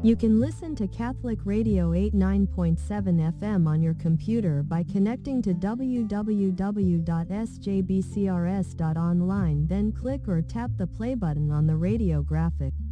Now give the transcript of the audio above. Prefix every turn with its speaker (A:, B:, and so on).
A: You can listen to Catholic Radio 89.7 FM on your computer by connecting to www.sjbcrs.online, then click or tap the play button on the radio graphic.